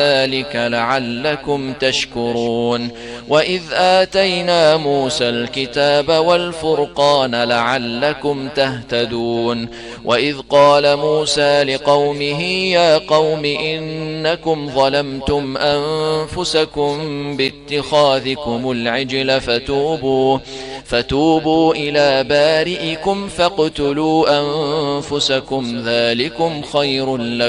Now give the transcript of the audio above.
ذلك لعلكم تشكرون. وإذ آتينا موسى الكتاب والفرقان لعلكم تهتدون. وإذ قال موسى لقومه يا قوم إنكم ظلمتم أنفسكم باتخاذكم العجل فتوبوا إلى بارئكم فاقتلوا أنفسكم ذلكم خير لكم